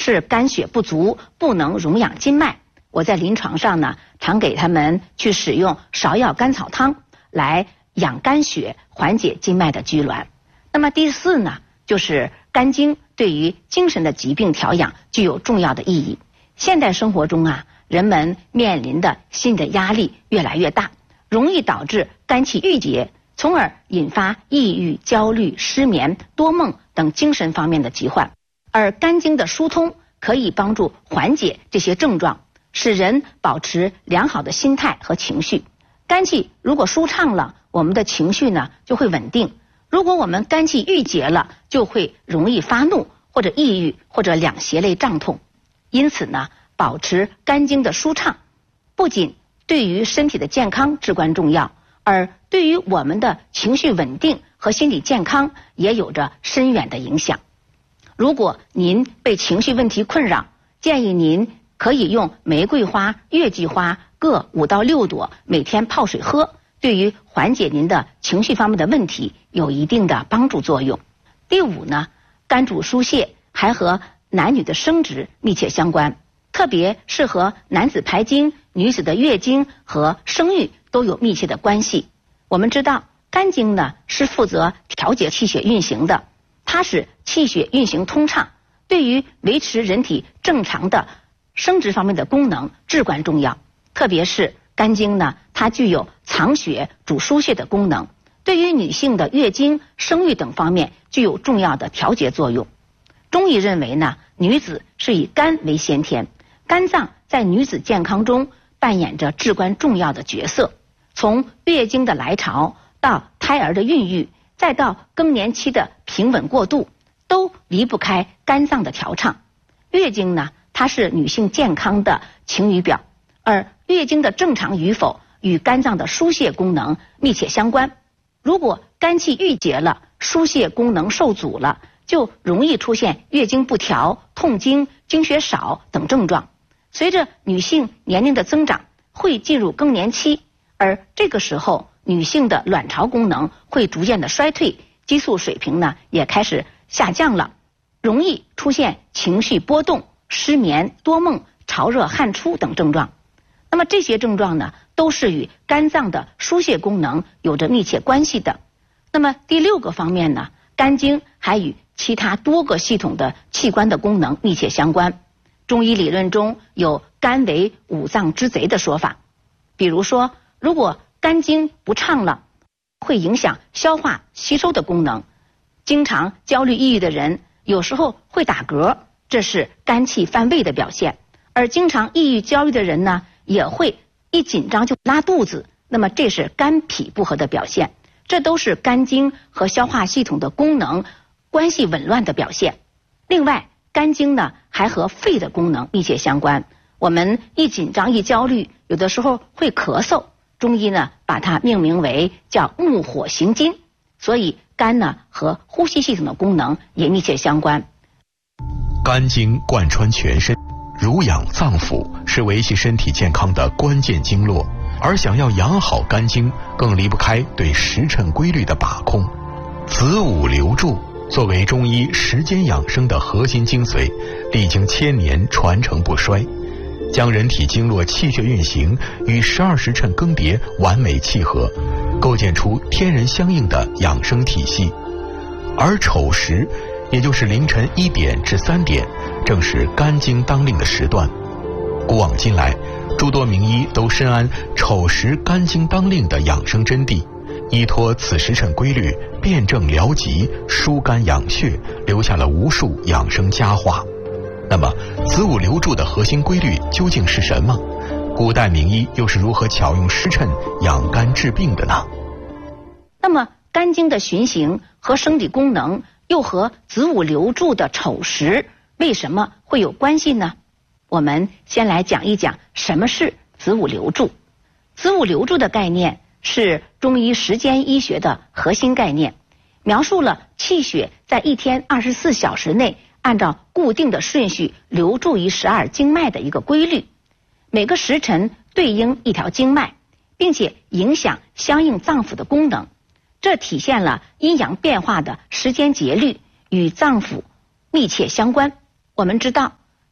是肝血不足，不能荣养筋脉。我在临床上呢，常给他们去使用芍药甘草汤来养肝血，缓解筋脉的拘挛。那么第四呢，就是肝经对于精神的疾病调养具有重要的意义。现代生活中啊，人们面临的心理的压力越来越大，容易导致肝气郁结，从而引发抑郁、焦虑、失眠、多梦等精神方面的疾患。而肝经的疏通可以帮助缓解这些症状，使人保持良好的心态和情绪。肝气如果舒畅了，我们的情绪呢就会稳定；如果我们肝气郁结了，就会容易发怒或者抑郁或者两胁类胀痛。因此呢，保持肝经的舒畅，不仅对于身体的健康至关重要，而对于我们的情绪稳定和心理健康也有着深远的影响。如果您被情绪问题困扰，建议您可以用玫瑰花、月季花各5到6朵，每天泡水喝，对于缓解您的情绪方面的问题有一定的帮助作用。第5呢，肝主疏泄，还和男女的生殖密切相关，特别是和男子排精、女子的月经和生育都有密切的关系。我们知道，肝经呢是负责调节气血运行的，它使气血运行通畅，对于维持人体正常的生殖方面的功能至关重要。特别是肝经呢，它具有藏血、主疏泄的功能，对于女性的月经、生育等方面具有重要的调节作用。中医认为呢，女子是以肝为先天，肝脏在女子健康中扮演着至关重要的角色。从月经的来潮到胎儿的孕育，再到更年期的平稳过渡，都离不开肝脏的调畅。月经呢，它是女性健康的晴雨表，而月经的正常与否与肝脏的疏泄功能密切相关。如果肝气郁结了，疏泄功能受阻了，就容易出现月经不调、痛经、经血少等症状。随着女性年龄的增长，会进入更年期，而这个时候女性的卵巢功能会逐渐的衰退，激素水平呢也开始下降了，容易出现情绪波动、失眠、多梦、潮热汗出等症状。那么这些症状呢，都是与肝脏的疏泄功能有着密切关系的。那么第6个方面呢，肝经还与其他多个系统的器官的功能密切相关。中医理论中有肝为5脏之贼的说法，比如说，如果肝经不畅了，会影响消化吸收的功能。经常焦虑抑郁的人有时候会打嗝，这是肝气犯胃的表现。而经常抑郁焦虑的人呢，也会一紧张就拉肚子，那么这是肝脾不和的表现。这都是肝经和消化系统的功能关系紊乱的表现。另外，肝经呢还和肺的功能密切相关。我们一紧张一焦虑，有的时候会咳嗽，中医呢把它命名为叫木火行金，所以肝呢和呼吸系统的功能也密切相关。 肝经贯穿全身，濡养脏腑，是维系身体健康的关键经络。而想要养好肝经，更离不开对时辰规律的把控。子午流注作为中医时间养生的核心精髓，历经千年传承不衰，将人体经络气血运行与12时辰更迭完美契合，构建出天人相应的养生体系。而丑时，也就是凌晨1点至3点，正是肝经当令的时段。古往今来，诸多名医都深谙丑时肝经当令的养生真谛，依托此时辰规律，辨证疗疾，疏肝养血，留下了无数养生佳话。那么子午流注的核心规律究竟是什么？古代名医又是如何巧用时辰养肝治病的呢？ 那么肝经的循行和生理功能又和子午流注的丑时为什么会有关系呢？我们先来讲一讲什么是子午流注。子午流注的概念是中医时间医学的核心概念，描述了气血在一天24小时内按照固定的顺序流注于12经脉的一个规律。每个时辰对应一条经脉，并且影响相应脏腑的功能，这体现了阴阳变化的时间节律与脏腑密切相关。我们知道，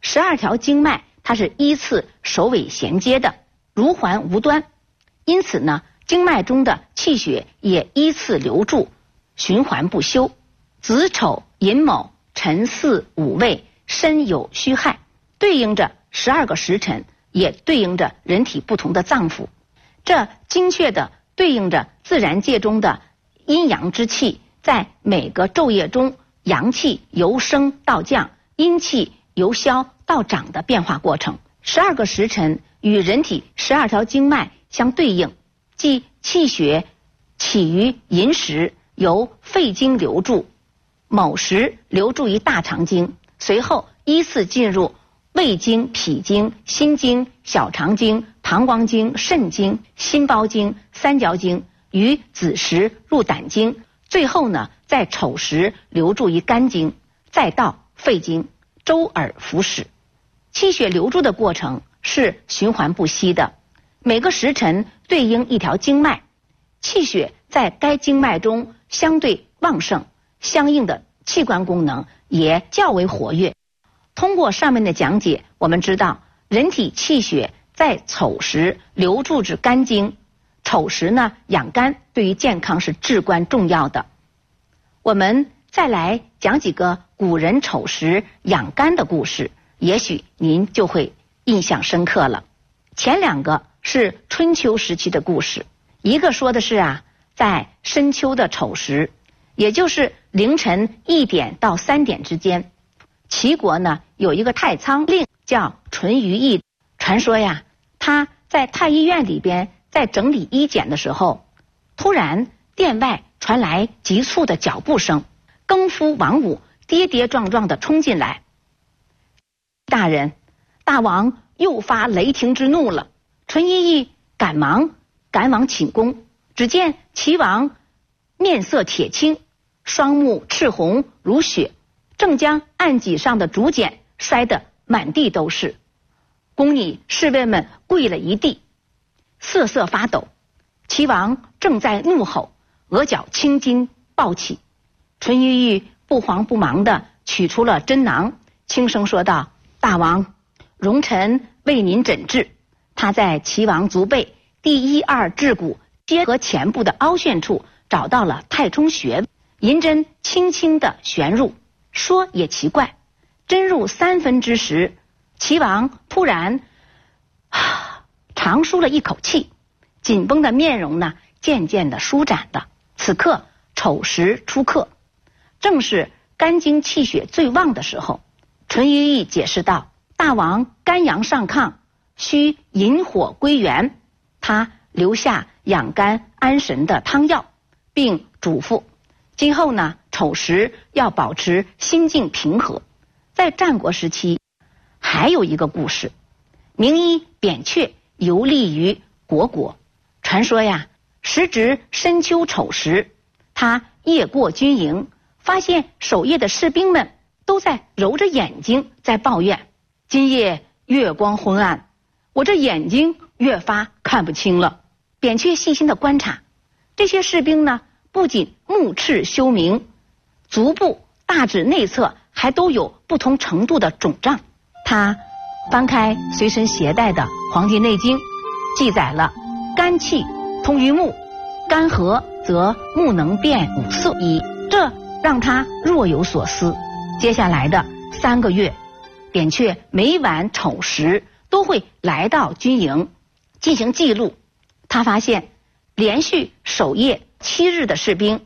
12条经脉它是依次首尾衔接的，如环无端，因此呢，经脉中的气血也依次流注，循环不休。子丑寅卯辰巳午未申酉戌亥，对应着12个时辰，也对应着人体不同的脏腑。这精确的对应着自然界中的阴阳之气，在每个昼夜中阳气由升到降，阴气由消到长的变化过程。12个时辰与人体12条经脉相对应，即气血起于寅时，由肺经流注，卯时流注于大肠经，随后依次进入胃经、脾经、心经、小肠经、膀胱经、肾经、心包经、三焦经，于子时入胆经，最后呢，在丑时流注于肝经，再到肺经，周而复始。气血流注的过程是循环不息的，每个时辰对应一条经脉，气血在该经脉中相对旺盛，相应的器官功能也较为活跃。通过上面的讲解，我们知道人体气血在丑时流注至肝经，丑时呢养肝对于健康是至关重要的。我们再来讲几个古人丑时养肝的故事，也许您就会印象深刻了。前两个是春秋时期的故事，一个说的是在深秋的丑时，也就是凌晨1点到3点之间，齐国呢有一个太仓令叫淳于意，传说他在太医院里边在整理医简的时候，突然殿外传来急促的脚步声，更夫王武跌跌撞撞地冲进来。大人，大王又发雷霆之怒了。淳于意赶忙请功，只见齐王面色铁青，双目赤红如血，正将案几上的竹简摔得满地都是。宫里侍卫们跪了一地，瑟瑟发抖。齐王正在怒吼，额角青筋暴起。淳于意不慌不忙地取出了针囊，轻声说道：大王，容臣为您诊治。他在齐王足背第1、2胄骨结合前部的凹陷处找到了太冲穴，银针轻轻地旋入。说也奇怪，针入3分之时，齐王突然长舒了一口气，紧绷的面容呢渐渐地舒展了。此刻丑时出客，正是肝经气血最旺的时候。淳于意解释道：大王肝阳上亢，需引火归元。他留下养肝安神的汤药，并嘱咐今后呢丑时要保持心境平和。在战国时期还有一个故事，名医扁鹊游历于虢国，传说时值深秋丑时，他夜过军营，发现守夜的士兵们都在揉着眼睛在抱怨：今夜月光昏暗，我这眼睛越发看不清了。扁鹊细心的观察，这些士兵呢不仅目赤休明，足部大指内侧还都有不同程度的肿胀。他翻开随身携带的《黄帝内经》，记载了肝气通于目，肝和则目能辨五色，这让他若有所思。接下来的3个月，扁鹊每晚丑时都会来到军营进行记录。他发现连续守夜7日的士兵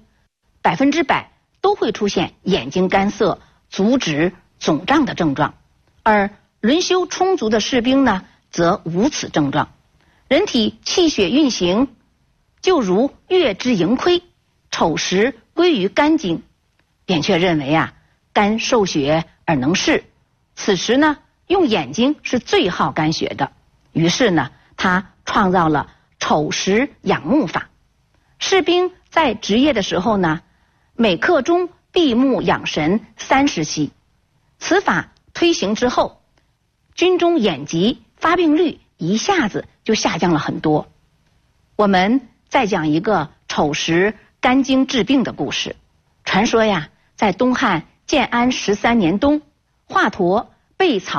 100%都会出现眼睛干涩、足趾肿胀的症状，而轮休充足的士兵呢则无此症状。人体气血运行就如月之盈亏，丑时归于肝经。扁鹊认为肝受血而能视，此时呢用眼睛是最耗肝血的，于是呢他创造了丑时养目法。士兵在值夜的时候呢，每刻钟闭目养神30息。此法推行之后，军中眼疾发病率一下子就下降了很多。我们再讲一个丑时肝经治病的故事。传说在东汉建安13年冬，华佗被曹